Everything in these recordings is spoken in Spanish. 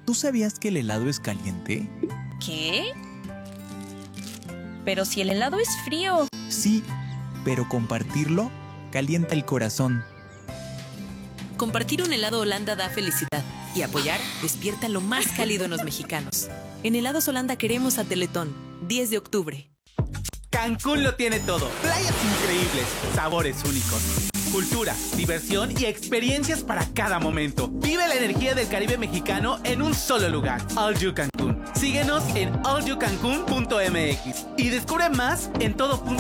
¿Tú sabías que el helado es caliente? ¿Qué? Pero si el helado es frío. Sí, pero compartirlo calienta el corazón. Compartir un helado Holanda da felicidad y apoyar despierta lo más cálido en los mexicanos. En Helados Holanda queremos a Teletón, 10 de octubre. Cancún lo tiene todo. Playas increíbles, sabores únicos, cultura, diversión y experiencias para cada momento. Vive la energía del Caribe mexicano en un solo lugar. All You Cancún. Síguenos en allyoucancun.mx y descubre más en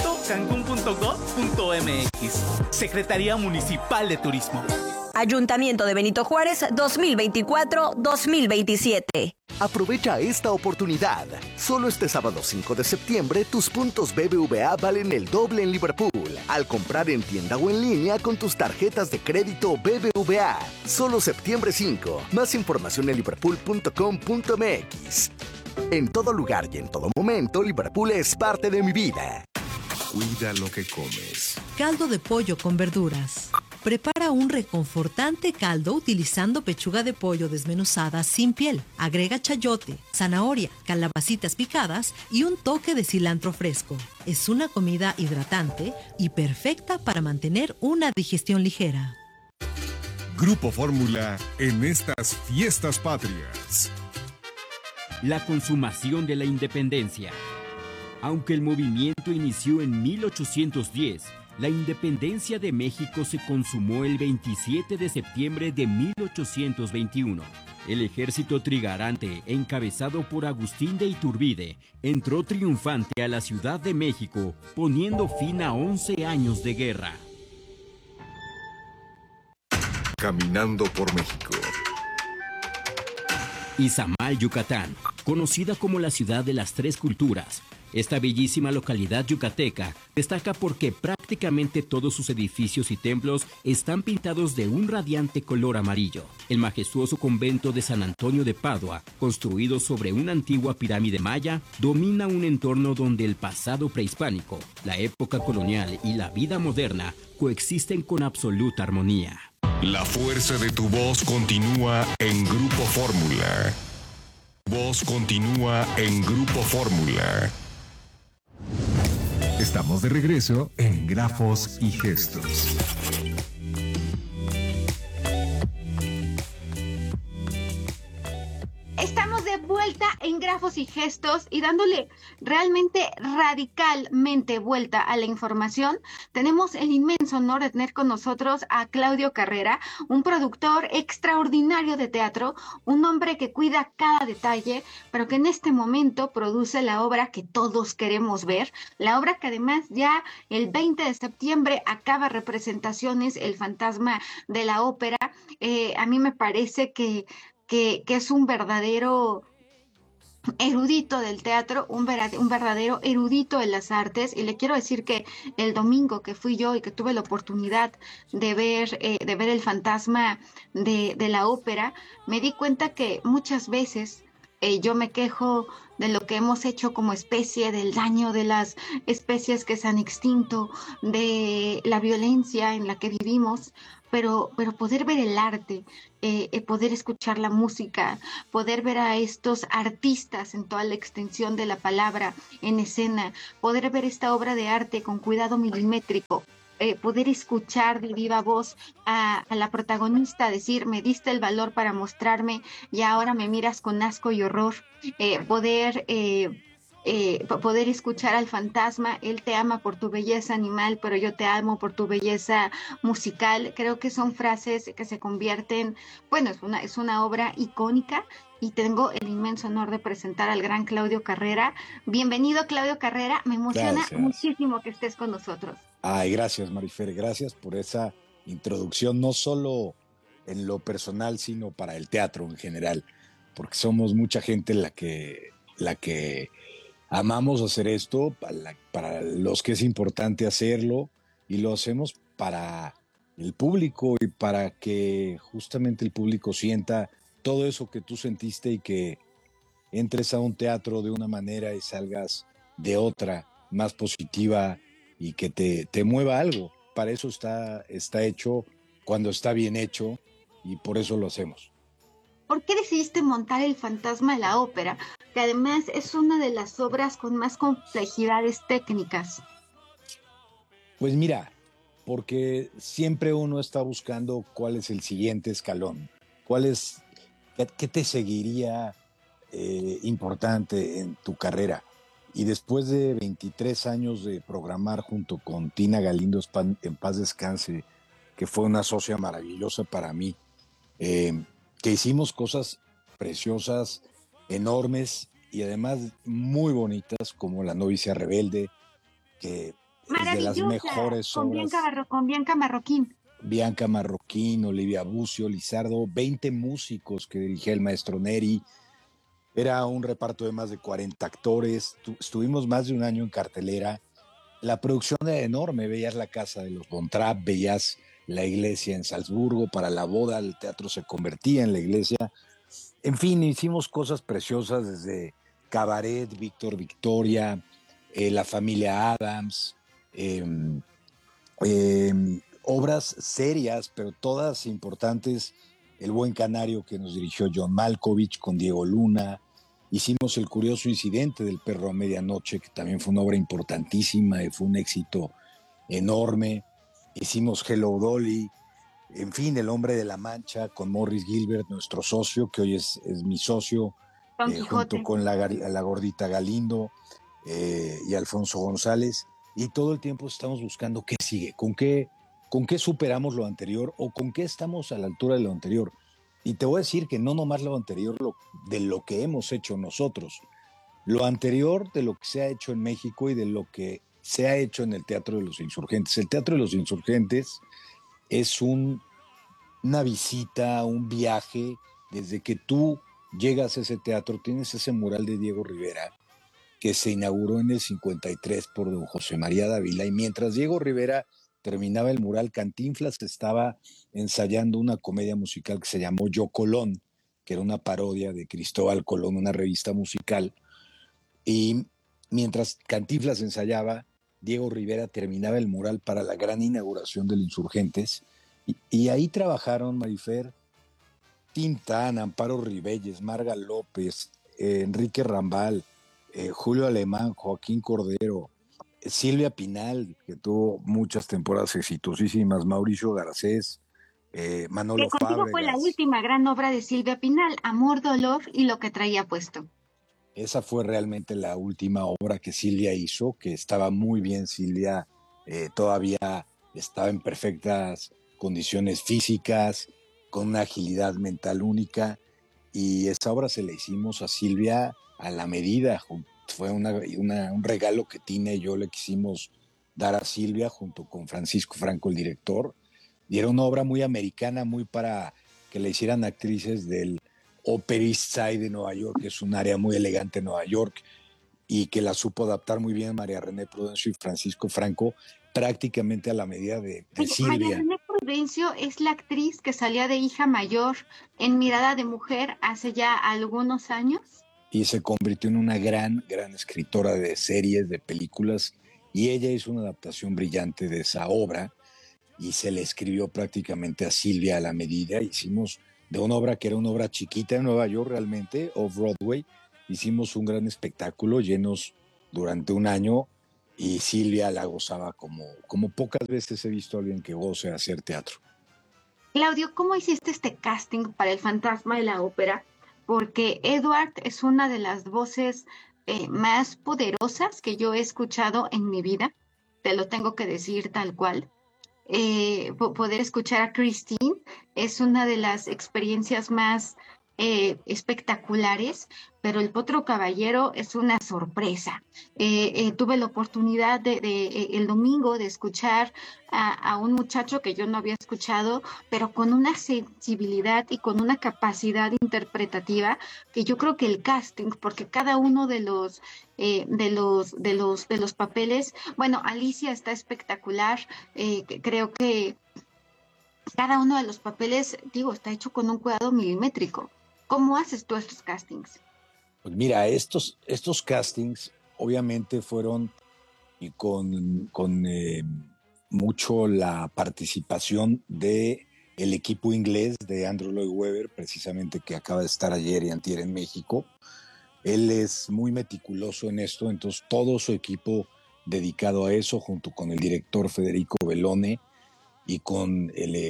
todo.cancun.gov.mx. Secretaría Municipal de Turismo. Ayuntamiento de Benito Juárez 2024-2027. Aprovecha esta oportunidad. Solo este sábado 5 de septiembre, tus puntos BBVA valen el doble en Liverpool. Al comprar en tienda o en línea con tus tarjetas de crédito BBVA. Solo septiembre 5. Más información en liverpool.com.mx. En todo lugar y en todo momento, Liverpool es parte de mi vida. Cuida lo que comes. Caldo de pollo con verduras. Prepara un reconfortante caldo utilizando pechuga de pollo desmenuzada sin piel. Agrega chayote, zanahoria, calabacitas picadas y un toque de cilantro fresco. Es una comida hidratante y perfecta para mantener una digestión ligera. Grupo Fórmula en estas fiestas patrias. La consumación de la independencia. Aunque el movimiento inició en 1810, la independencia de México se consumó el 27 de septiembre de 1821. El ejército trigarante, encabezado por Agustín de Iturbide, entró triunfante a la Ciudad de México, poniendo fin a 11 años de guerra. Caminando por México. Izamal, Yucatán, conocida como la ciudad de las tres culturas. Esta bellísima localidad yucateca destaca porque prácticamente todos sus edificios y templos están pintados de un radiante color amarillo. El majestuoso convento de San Antonio de Padua, construido sobre una antigua pirámide maya, domina un entorno donde el pasado prehispánico, la época colonial y la vida moderna coexisten con absoluta armonía. La fuerza de tu voz continúa en Grupo Fórmula. Voz continúa en Grupo Fórmula. Estamos de regreso en Grafos y Gestos. Estamos de vuelta en Grafos y Gestos y dándole realmente radicalmente vuelta a la información. Tenemos el inmenso honor de tener con nosotros a Claudio Carrera, un productor extraordinario de teatro, un hombre que cuida cada detalle, pero que en este momento produce la obra que todos queremos ver, la obra que además ya el 20 de septiembre acaba representaciones, El Fantasma de la Ópera. A mí me parece que es un verdadero erudito del teatro, un verdadero erudito de las artes, y le quiero decir que el domingo que fui yo y que tuve la oportunidad de ver El Fantasma de la Ópera, me di cuenta que muchas veces yo me quejo de lo que hemos hecho como especie, del daño de las especies que se han extinto, de la violencia en la que vivimos, pero poder ver el arte, poder escuchar la música, poder ver a estos artistas en toda la extensión de la palabra en escena, poder ver esta obra de arte con cuidado milimétrico, poder escuchar de viva voz a la protagonista decir, me diste el valor para mostrarme y ahora me miras con asco y horror, poder escuchar al fantasma, él te ama por tu belleza animal, pero yo te amo por tu belleza musical. Creo que son frases que se convierten, bueno, es una obra icónica, y tengo el inmenso honor de presentar al gran Claudio Carrera. Bienvenido, Claudio Carrera, me emociona muchísimo que estés con nosotros. Ay, gracias, Marifer, gracias por esa introducción, no solo en lo personal, sino para el teatro en general, porque somos mucha gente la que amamos hacer esto, para los que es importante hacerlo, y lo hacemos para el público y para que justamente el público sienta todo eso que tú sentiste y que entres a un teatro de una manera y salgas de otra, más positiva, y que te mueva algo. Para eso está hecho, cuando está bien hecho, y por eso lo hacemos. ¿Por qué decidiste montar El Fantasma de la Ópera? Que además es una de las obras con más complejidades técnicas. Pues mira, porque siempre uno está buscando cuál es el siguiente escalón, qué te seguiría importante en tu carrera. Y después de 23 años de programar junto con Tina Galindo, en paz descanse, que fue una socia maravillosa para mí, que hicimos cosas preciosas, enormes y además muy bonitas, como La novicia rebelde, que es de las mejores obras. Con Bianca Marroquín. Bianca Marroquín, Olivia Bucio, Lizardo, 20 músicos que dirigía el maestro Neri. Era un reparto de más de 40 actores. Estuvimos más de un año en cartelera. La producción era enorme. Veías la casa de los Von Trapp, veías la iglesia en Salzburgo. Para la boda, el teatro se convertía en la iglesia. En fin, hicimos cosas preciosas desde Cabaret, Víctor Victoria, La familia Adams, obras serias, pero todas importantes. El buen canario, que nos dirigió John Malkovich con Diego Luna. Hicimos El curioso incidente del perro a medianoche, que también fue una obra importantísima y fue un éxito enorme. Hicimos Hello Dolly. En fin, El hombre de la Mancha con Morris Gilbert, nuestro socio, que hoy es mi socio, junto con la gordita Galindo y Alfonso González. Y todo el tiempo estamos buscando qué sigue, con qué superamos lo anterior o con qué estamos a la altura de lo anterior. Y te voy a decir que no nomás lo anterior de lo que hemos hecho nosotros, lo anterior de lo que se ha hecho en México y de lo que se ha hecho en el Teatro de los Insurgentes. El Teatro de los Insurgentes es una visita, un viaje. Desde que tú llegas a ese teatro, tienes ese mural de Diego Rivera, que se inauguró en el 53 por don José María Dávila, y mientras Diego Rivera terminaba el mural, Cantinflas estaba ensayando una comedia musical que se llamó Yo Colón, que era una parodia de Cristóbal Colón, una revista musical. Y mientras Cantinflas ensayaba, Diego Rivera terminaba el mural para la gran inauguración del Insurgentes. Y ahí trabajaron, Marifer, Tintán, Amparo Ribelles, Marga López, Enrique Rambal, Julio Alemán, Joaquín Cordero, Silvia Pinal, que tuvo muchas temporadas exitosísimas, Mauricio Garcés, Manolo Que contigo Fábregas. fue la última gran obra de Silvia Pinal, Amor, Dolor y lo que traía puesto. Esa fue realmente la última obra que Silvia hizo, que estaba muy bien. Silvia todavía estaba en perfectas condiciones físicas, con una agilidad mental única, y esa obra se la hicimos a Silvia a la medida. Fue un regalo que Tina y yo le quisimos dar a Silvia junto con Francisco Franco, el director, y era una obra muy americana, muy para que le hicieran actrices del Upper East Side de Nueva York, que es un área muy elegante en Nueva York, y que la supo adaptar muy bien María René Prudencio y Francisco Franco, prácticamente a la medida de Silvia. María René Prudencio es la actriz que salía de hija mayor en Mirada de Mujer hace ya algunos años. Y se convirtió en una gran escritora de series, de películas, y ella hizo una adaptación brillante de esa obra y se le escribió prácticamente a Silvia a la medida. Hicimos de una obra que era una obra chiquita en Nueva York realmente, off-Broadway, hicimos un gran espectáculo llenos durante un año, y Silvia la gozaba como pocas veces he visto a alguien que goce hacer teatro. Claudio, ¿cómo hiciste este casting para El Fantasma de la Ópera? Porque Edward es una de las voces más poderosas que yo he escuchado en mi vida, te lo tengo que decir tal cual. Poder escuchar a Christine es una de las experiencias más espectaculares, pero El Potro Caballero es una sorpresa. Tuve la oportunidad el domingo de escuchar a un muchacho que yo no había escuchado, pero con una sensibilidad y con una capacidad interpretativa que yo creo que el casting, porque cada uno de los papeles, bueno, Alicia está espectacular, creo que cada uno de los papeles, digo, está hecho con un cuidado milimétrico. ¿Cómo haces tú estos castings? Pues mira, estos castings obviamente fueron y con mucho la participación de el equipo inglés de Andrew Lloyd Webber, precisamente que acaba de estar ayer y antier en México. Él es muy meticuloso en esto, entonces todo su equipo dedicado a eso, junto con el director Federico Bellone y con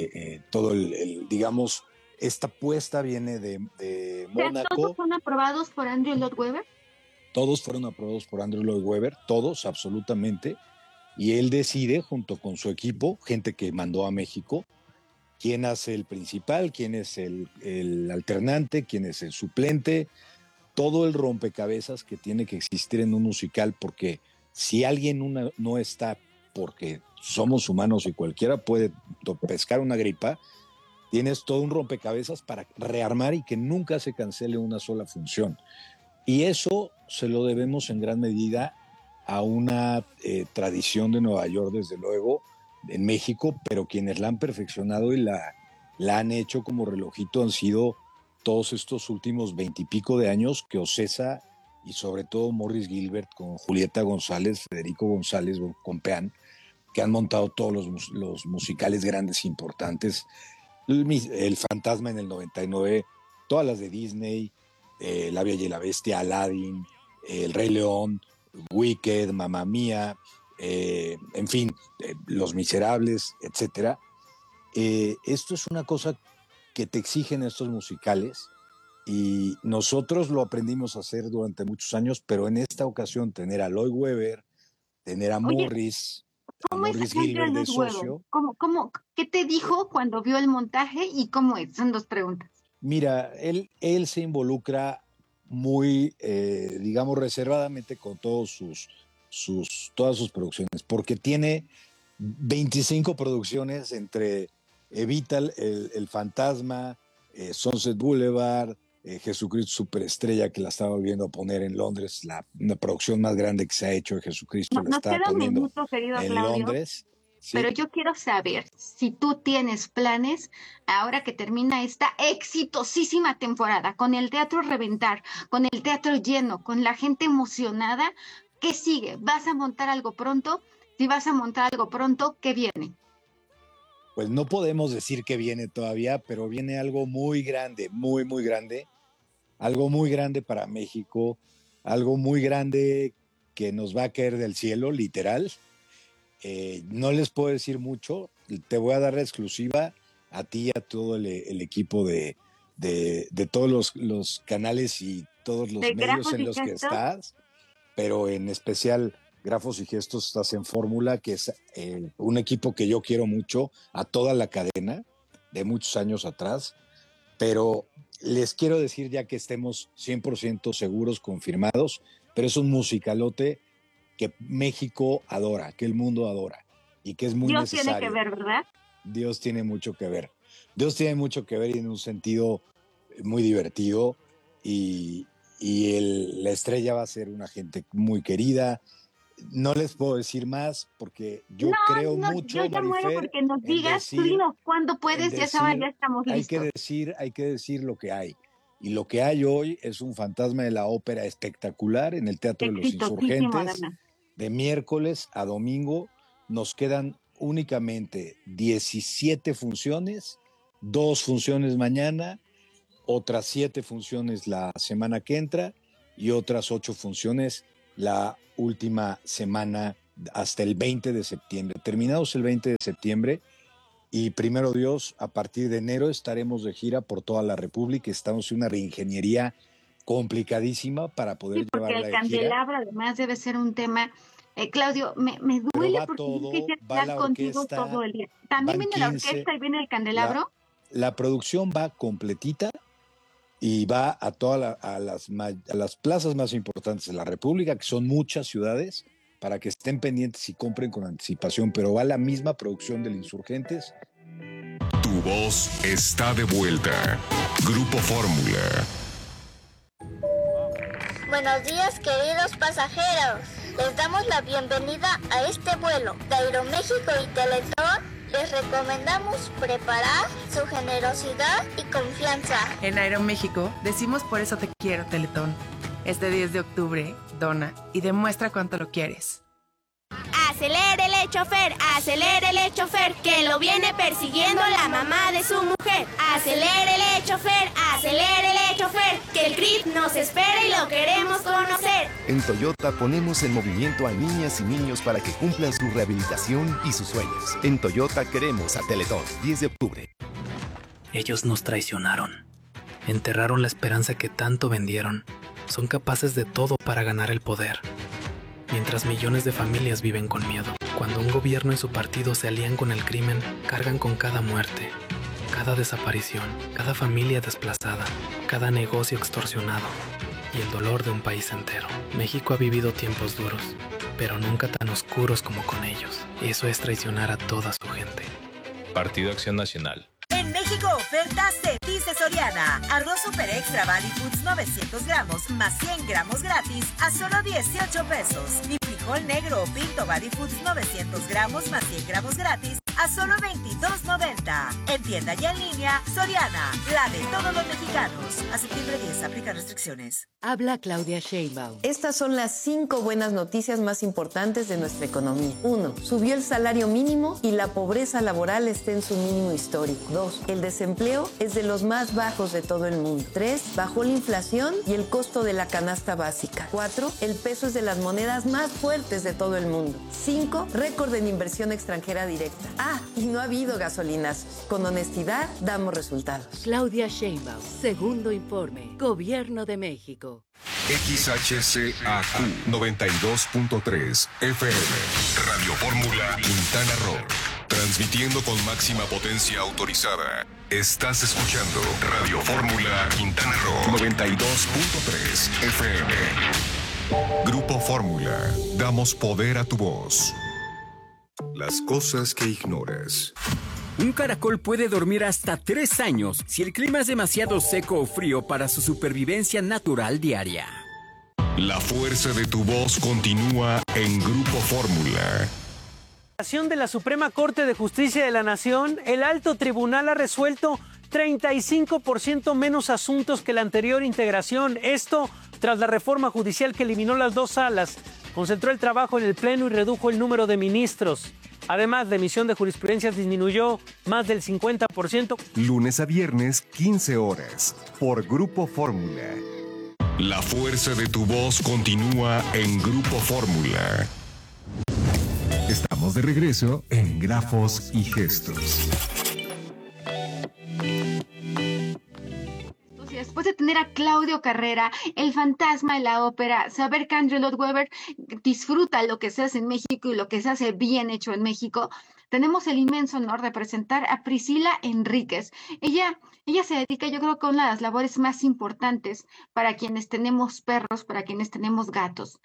digamos, esta apuesta viene de Mónaco. ¿Todos son aprobados por Andrew Lloyd Webber? Todos fueron aprobados por Andrew Lloyd Webber, todos, absolutamente. Y él decide, junto con su equipo, gente que mandó a México, quién hace el principal, quién es el alternante, quién es el suplente, todo el rompecabezas que tiene que existir en un musical, porque si alguien no está, porque somos humanos y cualquiera puede pescar una gripa, tienes todo un rompecabezas para rearmar y que nunca se cancele una sola función. Y eso se lo debemos en gran medida a una tradición de Nueva York, desde luego, en México, pero quienes la han perfeccionado y la han hecho como relojito han sido todos estos últimos 20 y pico de años que Ocesa y sobre todo Morris Gilbert con Julieta González, Federico González Compeán, que han montado todos los musicales grandes e importantes. El Fantasma en el 99, todas las de Disney, La Bella y la Bestia, Aladdin, El Rey León, Wicked, Mamma Mía, en fin, Los Miserables, etcétera. Esto es una cosa que te exigen estos musicales y nosotros lo aprendimos a hacer durante muchos años, pero en esta ocasión tener a Lloyd Webber, tener a Morris Gilbert de socio. ¿Qué te dijo cuando vio el montaje y cómo es? Son 2 preguntas. Mira, él se involucra muy, digamos, reservadamente con todas sus producciones, porque tiene 25 producciones entre Evita, el Fantasma, Sunset Boulevard, Jesucristo Superestrella, que la estaba volviendo a poner en Londres, una producción más grande que se ha hecho de Jesucristo, la está poniendo minuto, querido en Claudio, Londres. Sí. Pero yo quiero saber si tú tienes planes ahora que termina esta exitosísima temporada, con el teatro reventar, con el teatro lleno, con la gente emocionada. ¿Qué sigue? ¿Vas a montar algo pronto? Si vas a montar algo pronto, ¿qué viene? Pues no podemos decir que viene todavía, pero viene algo muy grande, muy, muy grande. Algo muy grande para México, algo muy grande que nos va a caer del cielo, literal. No les puedo decir mucho, te voy a dar la exclusiva a ti y a todo el equipo de todos los canales y todos los medios en los que estás, pero en especial Grafos y Gestos estás en Fórmula, que es un equipo que yo quiero mucho, a toda la cadena de muchos años atrás, pero les quiero decir ya que estemos 100% seguros, confirmados, pero es un musicalote que México adora, que el mundo adora y que es muy necesario. Dios tiene que ver, ¿verdad? Dios tiene mucho que ver. Dios tiene mucho que ver y en un sentido muy divertido y la estrella va a ser una gente muy querida. No les puedo decir más porque yo creo mucho, yo ya Marifer, muero porque nos digas, tú dinos cuándo puedes, ya estamos listos. Hay que decir lo que hay. Y lo que hay hoy es un Fantasma de la Ópera espectacular en el Teatro de los Insurgentes. De miércoles a domingo nos quedan únicamente 17 funciones, 2 funciones mañana, otras 7 funciones la semana que entra y otras 8 funciones la última semana hasta el 20 de septiembre. Terminados el 20 de septiembre y primero Dios, a partir de enero estaremos de gira por toda la República. Estamos en una reingeniería complicadísima para poder llevarla de gira. Porque el candelabro además debe ser un tema... Claudio, me duele porque todo, hay que estar contigo todo el día. ¿También viene 15, la orquesta y viene el candelabro? La producción va completita y va a las plazas más importantes de la República, que son muchas ciudades, para que estén pendientes y compren con anticipación, pero va la misma producción del Insurgentes. Tu voz está de vuelta. Grupo Fórmula. Buenos días, queridos pasajeros. Les damos la bienvenida a este vuelo de Aeroméxico y Teletón. Les recomendamos preparar su generosidad y confianza. En Aeroméxico decimos por eso te quiero, Teletón. Este 10 de octubre, dona y demuestra cuánto lo quieres. Acelérele, chofer, acelérele, chofer, que lo viene persiguiendo la mamá de su mujer. Acelérele, chofer, que el CRIT nos espera y lo queremos conocer. En Toyota ponemos en movimiento a niñas y niños para que cumplan su rehabilitación y sus sueños. En Toyota queremos a Teletón, 10 de octubre. Ellos nos traicionaron. Enterraron la esperanza que tanto vendieron. Son capaces de todo para ganar el poder. Mientras millones de familias viven con miedo. Cuando un gobierno y su partido se alían con el crimen, cargan con cada muerte, cada desaparición, cada familia desplazada, cada negocio extorsionado y el dolor de un país entero. México ha vivido tiempos duros, pero nunca tan oscuros como con ellos. Eso es traicionar a toda su gente. Partido Acción Nacional. En México, ofertas de Dice Soriana. Arroz Super Extra Valley Foods 900 gramos más 100 gramos gratis a solo 18 pesos. Y frijol negro o pinto Valley Foods 900 gramos más 100 gramos gratis a solo 22.90. En tienda y en línea, Soriana, la de todos los mexicanos. A septiembre 10, aplica restricciones. Habla Claudia Sheinbaum. Estas son las 5 buenas noticias más importantes de nuestra economía. 1. Subió el salario mínimo y la pobreza laboral está en su mínimo histórico. 2. El desempleo es de los más bajos de todo el mundo. 3. Bajó la inflación y el costo de la canasta básica. 4. El peso es de las monedas más fuertes de todo el mundo. 5. Récord en inversión extranjera directa. Y no ha habido gasolinas. Con honestidad, damos resultados. Claudia Sheinbaum, segundo informe. Gobierno de México. XHCAQ 92.3 FM. Radio Fórmula Quintana Roo. Transmitiendo con máxima potencia autorizada. Estás escuchando Radio Fórmula Quintana Roo 92.3 FM. Grupo Fórmula. Damos poder a tu voz. Las cosas que ignoras. Un caracol puede dormir hasta 3 años si el clima es demasiado seco o frío para su supervivencia natural diaria. La fuerza de tu voz continúa en Grupo Fórmula. De la Suprema Corte de Justicia de la Nación, el alto tribunal ha resuelto 35% menos asuntos que la anterior integración. Esto tras la reforma judicial que eliminó las 2 salas, concentró el trabajo en el Pleno y redujo el número de ministros. Además, la emisión de jurisprudencias disminuyó más del 50%. Lunes a viernes, 15 horas, por Grupo Fórmula. La fuerza de tu voz continúa en Grupo Fórmula. Estamos de regreso en Grafos y Gestos. Después de tener a Claudio Carrera, el fantasma de la ópera, saber que Andrew Lloyd Webber disfruta lo que se hace en México y lo que se hace bien hecho en México, tenemos el inmenso honor de presentar a Priscila Enríquez. Ella se dedica, yo creo, que a una de las labores más importantes para quienes tenemos perros, para quienes tenemos gatos.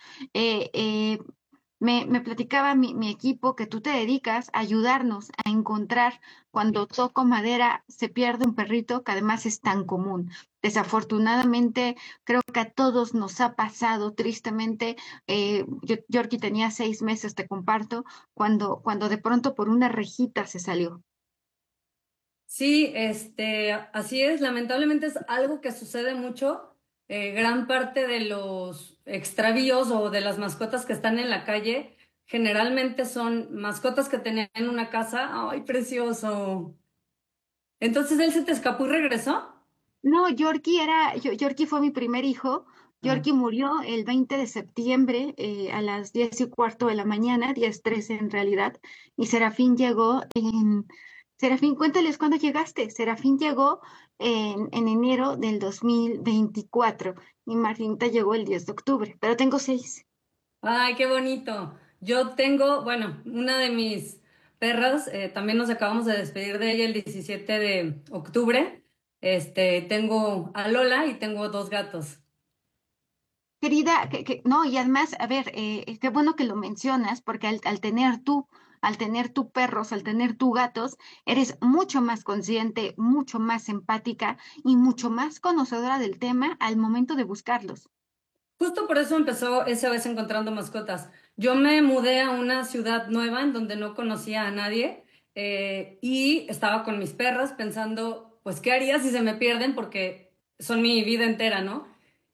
Me platicaba mi equipo que tú te dedicas a ayudarnos a encontrar cuando toco madera se pierde un perrito, que además es tan común. Desafortunadamente, creo que a todos nos ha pasado, tristemente. Yorkie tenía 6 meses, te comparto, cuando de pronto por una rejita se salió. Sí, así es. Lamentablemente es algo que sucede mucho. Gran parte de los extravíos o de las mascotas que están en la calle generalmente son mascotas que tenían en una casa. ¡Ay, precioso! Entonces, ¿él se te escapó y regresó? No, Yorkie fue mi primer hijo. Yorkie murió el 20 de septiembre a las 10:15 de la mañana, 10:13 en realidad, y Serafín llegó Serafín, cuéntales cuándo llegaste. Serafín llegó en enero del 2024 y Martinita llegó el 10 de octubre, pero tengo 6. ¡Ay, qué bonito! Yo tengo, una de mis perras, también nos acabamos de despedir de ella el 17 de octubre. Tengo a Lola y tengo 2 gatos. Querida, no, y además, a ver, qué bueno que lo mencionas, porque al tener tú perros, al tener tú gatos, eres mucho más consciente, mucho más empática y mucho más conocedora del tema al momento de buscarlos. Justo por eso empezó SOS Encontrando Mascotas. Yo me mudé a una ciudad nueva en donde no conocía a nadie y estaba con mis perras pensando, pues, ¿qué haría si se me pierden? Porque son mi vida entera, ¿no?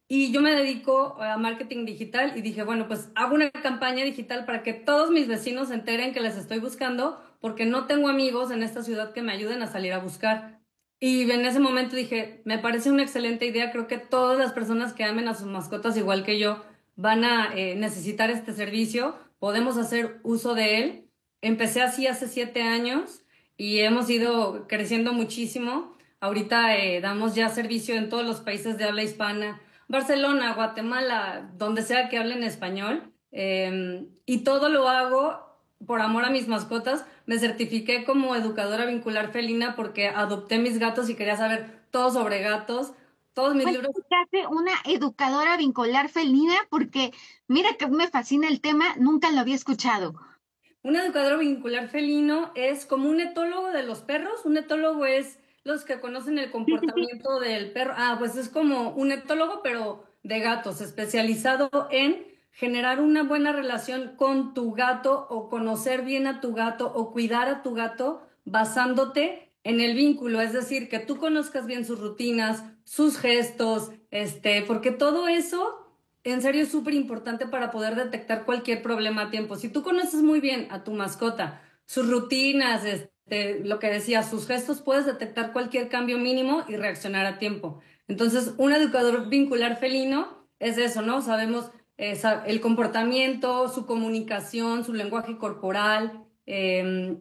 Y yo me dedico a marketing digital y dije, bueno, pues hago una campaña digital para que todos mis vecinos se enteren que les estoy buscando porque no tengo amigos en esta ciudad que me ayuden a salir a buscar. Y en ese momento dije, me parece una excelente idea, creo que todas las personas que amen a sus mascotas igual que yo van a necesitar este servicio, podemos hacer uso de él. Empecé así hace 7 años y hemos ido creciendo muchísimo. Ahorita damos ya servicio en todos los países de habla hispana, Barcelona, Guatemala, donde sea que hablen español. Y todo lo hago por amor a mis mascotas. Me certifiqué como educadora vincular felina porque adopté mis gatos y quería saber todo sobre gatos. Todos mis libros. ¿Qué hace una educadora vincular felina? Porque mira que me fascina el tema, nunca lo había escuchado. Un educador vincular felino es como un etólogo de los perros. Un etólogo es los que conocen el comportamiento del perro. Pues es como un etólogo, pero de gatos, especializado en generar una buena relación con tu gato o conocer bien a tu gato o cuidar a tu gato basándote en el vínculo. Es decir, que tú conozcas bien sus rutinas, sus gestos, porque todo eso en serio es súper importante para poder detectar cualquier problema a tiempo. Si tú conoces muy bien a tu mascota, sus rutinas, lo que decía, sus gestos, puedes detectar cualquier cambio mínimo y reaccionar a tiempo. Entonces, un educador vincular felino es eso, ¿no? Sabemos el comportamiento, su comunicación, su lenguaje corporal. De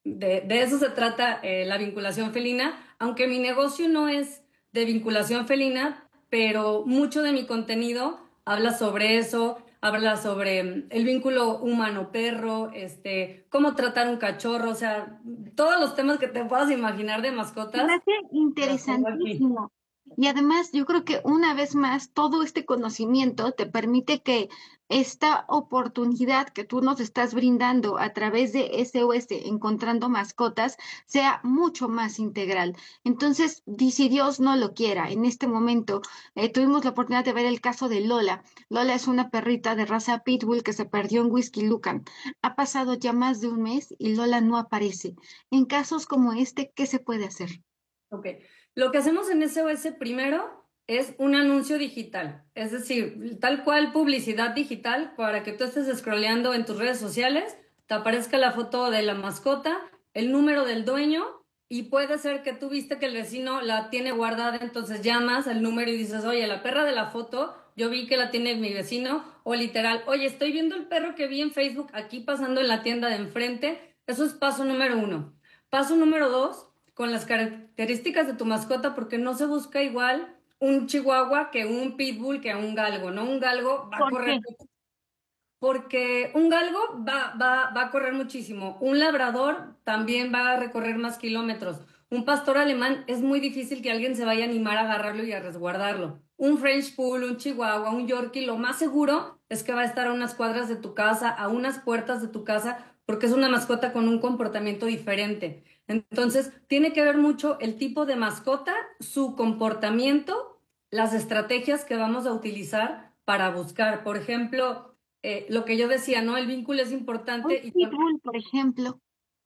eso se trata la vinculación felina, aunque mi negocio no es de vinculación felina, pero mucho de mi contenido habla sobre eso. Habla sobre el vínculo humano-perro, cómo tratar un cachorro, o sea, todos los temas que te puedas imaginar de mascotas. Me hace interesantísimo. Y además, yo creo que una vez más, todo este conocimiento te permite que esta oportunidad que tú nos estás brindando a través de SOS Encontrando Mascotas sea mucho más integral. Entonces, si Dios no lo quiera, en este momento tuvimos la oportunidad de ver el caso de Lola. Lola es una perrita de raza Pitbull que se perdió en Whisky Lucan. Ha pasado ya más de un mes y Lola no aparece. En casos como este, ¿qué se puede hacer? Ok. Lo que hacemos en SOS primero es un anuncio digital, es decir, tal cual publicidad digital para que tú estés scrolleando en tus redes sociales, te aparezca la foto de la mascota, el número del dueño y puede ser que tú viste que el vecino la tiene guardada, entonces llamas al número y dices, oye, la perra de la foto, yo vi que la tiene mi vecino, o literal, oye, estoy viendo el perro que vi en Facebook aquí pasando en la tienda de enfrente. Eso es paso número 1. Paso número 2, con las características de tu mascota, porque no se busca igual un chihuahua que un pitbull que un galgo, ¿no? Un galgo va a correr. Porque un galgo va a correr muchísimo. Un labrador también va a recorrer más kilómetros. Un pastor alemán es muy difícil que alguien se vaya a animar a agarrarlo y a resguardarlo. Un French Poodle, un chihuahua, un Yorkie, lo más seguro es que va a estar a unas cuadras de tu casa, a unas puertas de tu casa, porque es una mascota con un comportamiento diferente. Entonces, tiene que ver mucho el tipo de mascota, su comportamiento, las estrategias que vamos a utilizar para buscar. Por ejemplo, lo que yo decía, ¿no? El vínculo es importante. Un pitbull, por ejemplo.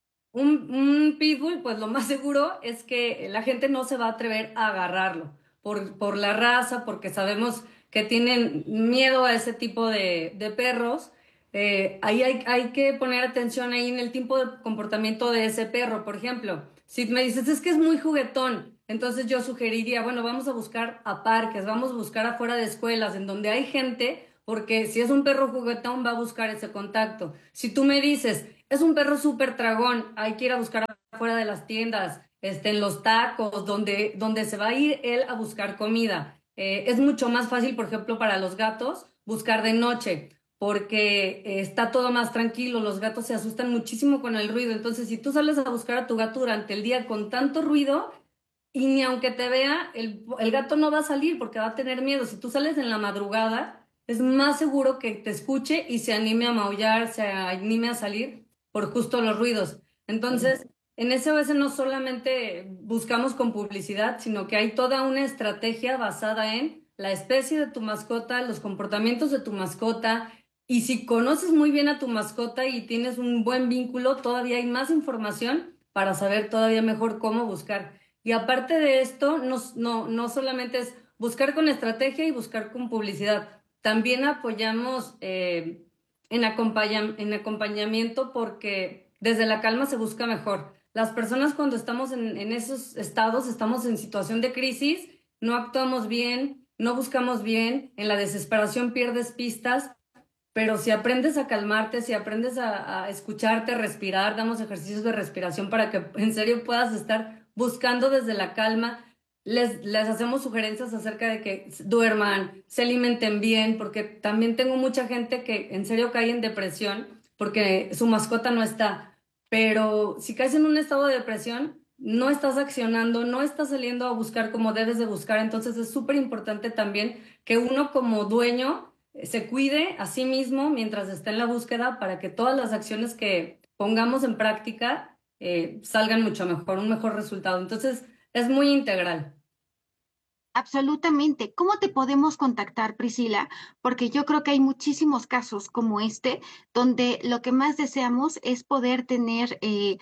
Un pitbull, pues lo más seguro es que la gente no se va a atrever a agarrarlo por la raza, porque sabemos que tienen miedo a ese tipo de perros. Ahí hay que poner atención ahí en el tipo de comportamiento de ese perro. Por ejemplo, si me dices, es que es muy juguetón, entonces yo sugeriría, bueno, vamos a buscar a parques, vamos a buscar afuera de escuelas, en donde hay gente, porque si es un perro juguetón va a buscar ese contacto. Si tú me dices, es un perro súper tragón, hay que ir a buscar afuera de las tiendas, en los tacos, donde se va a ir él a buscar comida. Es mucho más fácil, por ejemplo, para los gatos, buscar de noche, porque está todo más tranquilo, los gatos se asustan muchísimo con el ruido. Entonces, si tú sales a buscar a tu gato durante el día con tanto ruido, y ni aunque te vea, el gato no va a salir porque va a tener miedo. Si tú sales en la madrugada, es más seguro que te escuche y se anime a maullar, se anime a salir por justo los ruidos. Entonces, en SOS no solamente buscamos con publicidad, sino que hay toda una estrategia basada en la especie de tu mascota, los comportamientos de tu mascota. Y si conoces muy bien a tu mascota y tienes un buen vínculo, todavía hay más información para saber todavía mejor cómo buscar. Y aparte de esto, no solamente es buscar con estrategia y buscar con publicidad. También apoyamos en acompañamiento porque desde la calma se busca mejor. Las personas cuando estamos en esos estados, estamos en situación de crisis, no actuamos bien, no buscamos bien, en la desesperación pierdes pistas, pero si aprendes a calmarte, si aprendes a escucharte, respirar, damos ejercicios de respiración para que en serio puedas estar buscando desde la calma. Les hacemos sugerencias acerca de que duerman, se alimenten bien, porque también tengo mucha gente que en serio cae en depresión porque su mascota no está. Pero si caes en un estado de depresión, no estás accionando, no estás saliendo a buscar como debes de buscar. Entonces es súper importante también que uno como dueño se cuide a sí mismo mientras está en la búsqueda para que todas las acciones que pongamos en práctica salgan mucho mejor, un mejor resultado. Entonces es muy integral. Absolutamente. ¿Cómo te podemos contactar, Priscila? Porque yo creo que hay muchísimos casos como este, donde lo que más deseamos es poder tener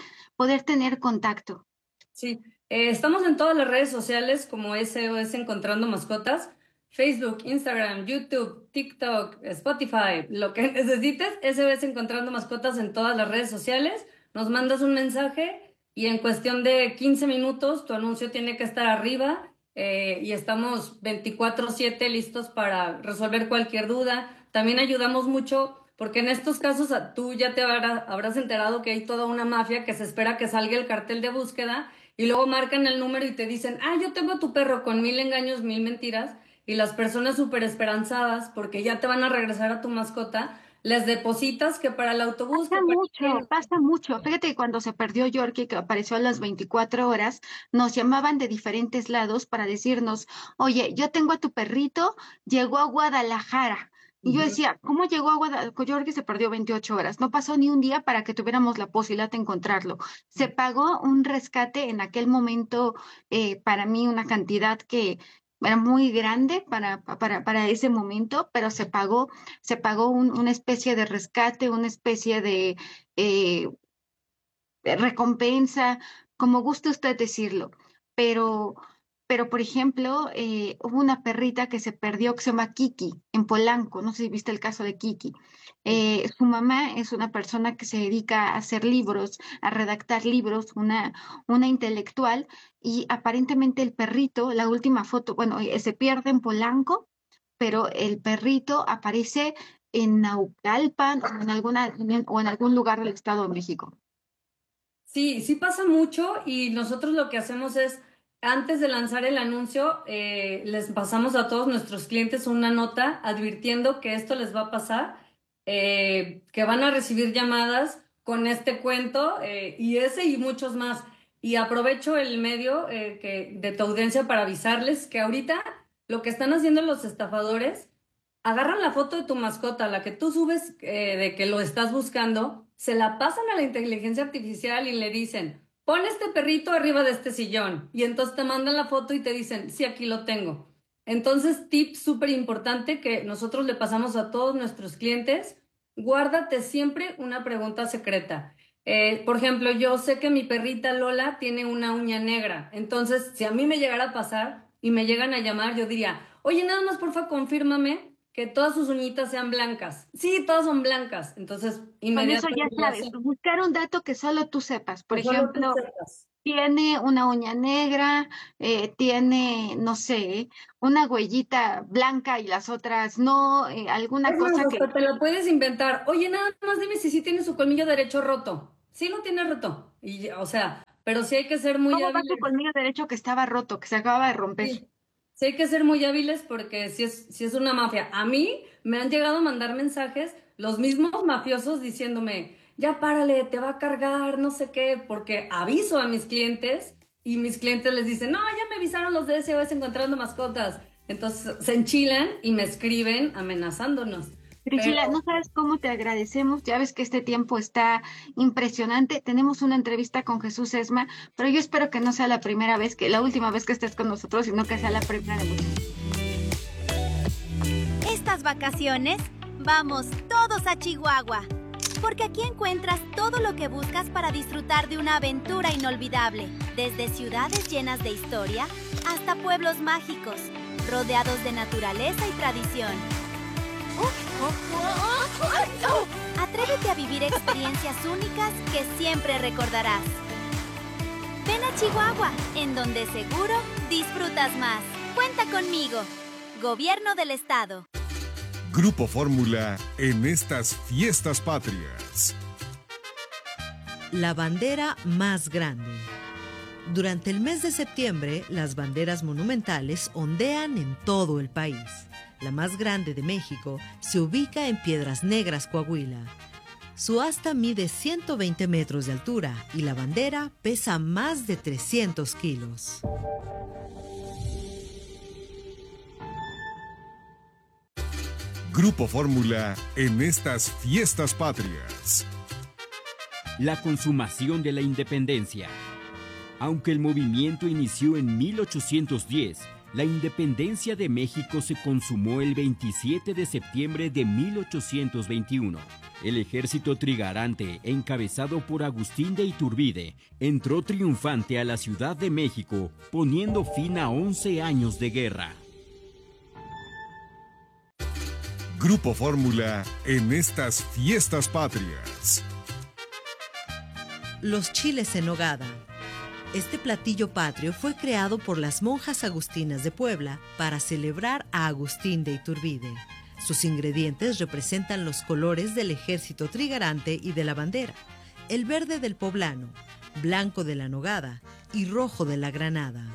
contacto. Sí, estamos en todas las redes sociales como SOS Encontrando Mascotas, Facebook, Instagram, YouTube, TikTok, Spotify, lo que necesites, SOS Encontrando Mascotas en todas las redes sociales. Nos mandas un mensaje y en cuestión de 15 minutos tu anuncio tiene que estar arriba. Y estamos 24/7 listos para resolver cualquier duda. También ayudamos mucho porque en estos casos tú ya te habrás enterado que hay toda una mafia que se espera que salga el cartel de búsqueda y luego marcan el número y te dicen, yo tengo a tu perro con 1000 engaños, 1000 mentiras, y las personas súper esperanzadas porque ya te van a regresar a tu mascota, les depositas que para el autobús... Pasa mucho. Fíjate que cuando se perdió Yorkie, que apareció a las 24 horas, nos llamaban de diferentes lados para decirnos, oye, yo tengo a tu perrito, llegó a Guadalajara. Y yo decía, ¿cómo llegó a Guadalajara? Yorkie se perdió 28 horas. No pasó ni un día para que tuviéramos la posibilidad de encontrarlo. Se pagó un rescate en aquel momento, para mí una cantidad que... era muy grande para ese momento, pero se pagó una especie de rescate, una especie de recompensa, como guste usted decirlo. Pero por ejemplo, hubo una perrita que se perdió que se llama Kiki en Polanco, no sé si viste el caso de Kiki. Su mamá es una persona que se dedica a hacer libros, a redactar libros, una intelectual, y aparentemente el perrito, la última foto, se pierde en Polanco, pero el perrito aparece en Naucalpan o en algún lugar del Estado de México. Sí pasa mucho y nosotros lo que hacemos es, antes de lanzar el anuncio, les pasamos a todos nuestros clientes una nota advirtiendo que esto les va a pasar, que van a recibir llamadas con este cuento y ese y muchos más. Y aprovecho el medio de tu audiencia para avisarles que ahorita lo que están haciendo los estafadores, agarran la foto de tu mascota, la que tú subes de que lo estás buscando, se la pasan a la inteligencia artificial y le dicen, pon este perrito arriba de este sillón. Y entonces te mandan la foto y te dicen, sí, aquí lo tengo. Entonces, tip súper importante que nosotros le pasamos a todos nuestros clientes, guárdate siempre una pregunta secreta. Por ejemplo, yo sé que mi perrita Lola tiene una uña negra. Entonces, si a mí me llegara a pasar y me llegan a llamar, yo diría, oye, nada más, porfa, confírmame que todas sus uñitas sean blancas. Sí, todas son blancas. Entonces, inmediatamente... Con eso ya sabes, buscar un dato que solo tú sepas. Por ejemplo, tiene una uña negra, tiene, no sé, una huellita blanca y las otras no, alguna cosa que... te la puedes inventar. Oye, nada más dime si sí tiene su colmillo derecho roto. Sí lo tiene roto. Y, o sea, pero sí hay que ser muy hábiles. ¿Cómo va tu colmillo derecho que estaba roto, que se acababa de romper? Sí hay que ser muy hábiles porque si es una mafia. A mí me han llegado a mandar mensajes los mismos mafiosos diciéndome, ya párale, te va a cargar, no sé qué, porque aviso a mis clientes y mis clientes les dicen, no, ya me avisaron los de SOS Encontrando Mascotas. Entonces se enchilan y me escriben amenazándonos. Priscila, no sabes cómo te agradecemos, ya ves que este tiempo está impresionante, tenemos una entrevista con Jesús Esma, pero yo espero que no sea la última vez que estés con nosotros, sino que sea la primera de muchas. Estas vacaciones, vamos todos a Chihuahua, porque aquí encuentras todo lo que buscas para disfrutar de una aventura inolvidable, desde ciudades llenas de historia hasta pueblos mágicos. rodeados de naturaleza y tradición. Atrévete a vivir experiencias únicas que siempre recordarás. Ven a Chihuahua, en donde seguro disfrutas más. Cuenta conmigo. Gobierno del Estado. Grupo Fórmula en estas fiestas patrias. La bandera más grande. Durante el mes de septiembre, las banderas monumentales ondean en todo el país. La más grande de México se ubica en Piedras Negras, Coahuila. Su asta mide 120 metros de altura y la bandera pesa más de 300 kilos. Grupo Fórmula en estas fiestas patrias. La consumación de la independencia. Aunque el movimiento inició en 1810, la independencia de México se consumó el 27 de septiembre de 1821. El ejército trigarante, encabezado por Agustín de Iturbide, entró triunfante a la Ciudad de México, poniendo fin a 11 años de guerra. Grupo Fórmula en estas fiestas patrias. Los chiles en nogada. Este platillo patrio fue creado por las monjas agustinas de Puebla para celebrar a Agustín de Iturbide. Sus ingredientes representan los colores del ejército trigarante y de la bandera: el verde del poblano, blanco de la nogada y rojo de la granada.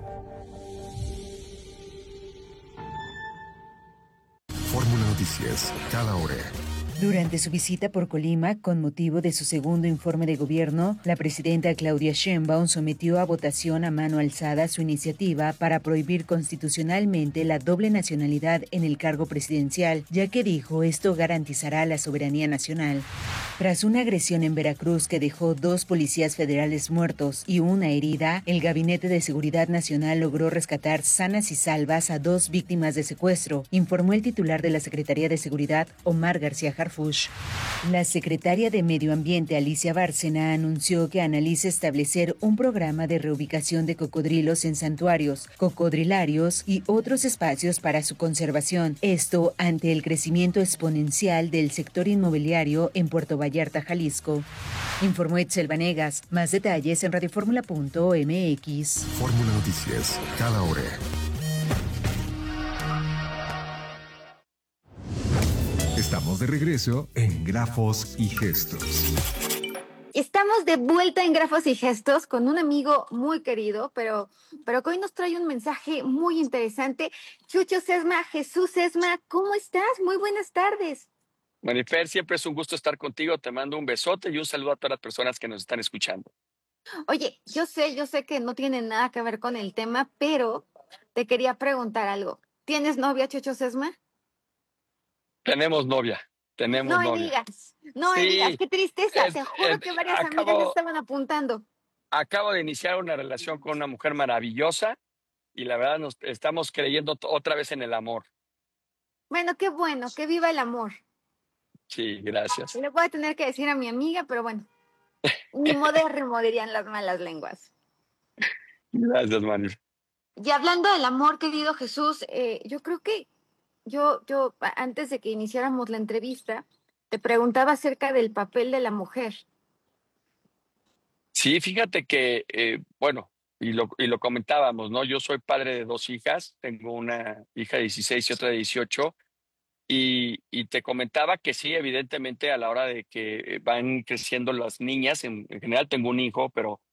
Fórmula Noticias, cada hora. Durante su visita por Colima, con motivo de su segundo informe de gobierno, la presidenta Claudia Sheinbaum sometió a votación a mano alzada su iniciativa para prohibir constitucionalmente la doble nacionalidad en el cargo presidencial, ya que dijo esto garantizará la soberanía nacional. Tras una agresión en Veracruz que dejó 2 policías federales muertos y una herida, el Gabinete de Seguridad Nacional logró rescatar sanas y salvas a 2 víctimas de secuestro, informó el titular de la Secretaría de Seguridad, Omar García Harfuch. La secretaria de Medio Ambiente, Alicia Bárcena, anunció que analiza establecer un programa de reubicación de cocodrilos en santuarios, cocodrilarios y otros espacios para su conservación. Esto ante el crecimiento exponencial del sector inmobiliario en Puerto Vallarta, Jalisco. Informó Etzel Vanegas. Más detalles en radioformula.mx. Fórmula Noticias, cada hora. Estamos de regreso en Grafos y Gestos. Estamos de vuelta en Grafos y Gestos con un amigo muy querido, pero que hoy nos trae un mensaje muy interesante. Chucho Sesma, Jesús Sesma, ¿cómo estás? Muy buenas tardes. Marifer, siempre es un gusto estar contigo. Te mando un besote y un saludo a todas las personas que nos están escuchando. Oye, yo sé que no tiene nada que ver con el tema, pero te quería preguntar algo. ¿Tienes novia, Chucho Sesma? Tenemos novia. No me digas, qué tristeza. Te juro que varias amigas me estaban apuntando. Acabo de iniciar una relación con una mujer maravillosa y la verdad nos estamos creyendo otra vez en el amor. Bueno, qué bueno, que viva el amor. Sí, gracias. Le voy a tener que decir a mi amiga, pero bueno, ni modérrimo dirían las malas lenguas. Gracias, Manu. Y hablando del amor, querido Jesús, yo creo que yo antes de que iniciáramos la entrevista, te preguntaba acerca del papel de la mujer. Sí, fíjate que, bueno, y lo comentábamos, ¿no? Yo soy padre de 2 hijas, tengo una hija de 16 y otra de 18, y te comentaba que sí, evidentemente a la hora de que van creciendo las niñas, en general tengo un hijo, pero